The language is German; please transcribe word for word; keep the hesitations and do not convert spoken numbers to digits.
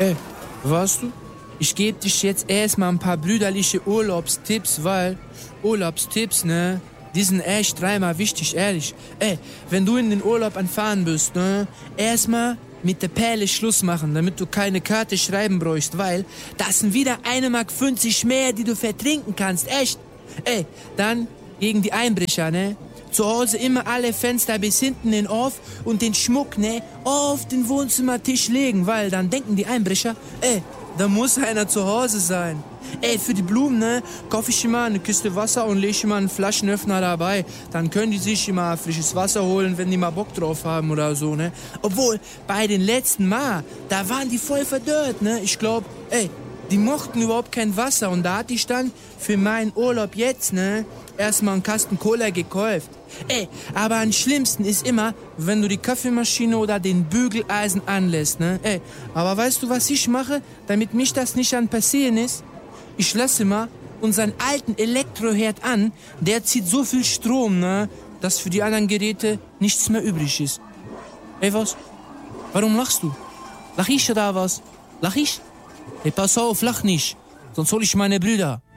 Ey, weißt du, ich gebe dich jetzt erstmal ein paar brüderliche Urlaubstipps, weil Urlaubstipps, ne, die sind echt dreimal wichtig, ehrlich. Ey, wenn du in den Urlaub anfahren bist, ne, erstmal mit der Perle Schluss machen, damit du keine Karte schreiben bräuchst, weil das sind wieder eine Mark fünfzig mehr, die du vertrinken kannst, echt. Ey, dann gegen die Einbrecher, ne? Zu Hause immer alle Fenster bis hinten in auf und den Schmuck, ne, auf den Wohnzimmertisch legen, weil dann denken die Einbrecher, ey, da muss einer zu Hause sein. Ey, für die Blumen, ne, kaufe ich immer eine Kiste Wasser und lege immer einen Flaschenöffner dabei. Dann können die sich immer frisches Wasser holen, wenn die mal Bock drauf haben oder so, ne. Obwohl, bei den letzten Mal, da waren die voll verdörrt, ne. Ich glaub, ey, die mochten überhaupt kein Wasser und da hatte ich dann für meinen Urlaub jetzt, ne, erstmal einen Kasten Cola gekauft. Ey, aber am schlimmsten ist immer, wenn du die Kaffeemaschine oder den Bügeleisen anlässt, ne? Ey, aber weißt du, was ich mache, damit mich das nicht an passieren ist? Ich lasse immer unseren alten Elektroherd an, der zieht so viel Strom, ne, dass für die anderen Geräte nichts mehr übrig ist. Ey, was? Warum lachst du? Lach ich oder was? Lach ich? Ey, pass auf, lach nicht, sonst hol ich meine Brüder.